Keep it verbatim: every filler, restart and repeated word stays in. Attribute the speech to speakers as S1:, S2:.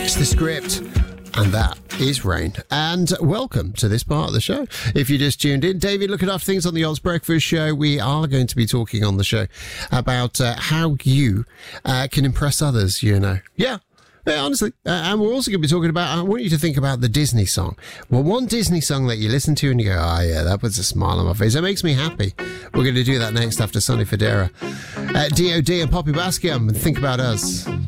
S1: It's The Script, and that is Rain. And welcome to this part of the show. If you just tuned in, David looking after things on the Oz Breakfast Show. We are going to be talking on the show about uh, how you uh, can impress others, you know. Yeah. Yeah, honestly. Uh, and we're also going to be talking about, I want you to think about the Disney song. Well, one Disney song that you listen to and you go, oh yeah, that puts a smile on my face. That makes me happy. We're going to do that next after Sonny Fodera. Uh, D O D and Poppy Bascom, and Think About Us.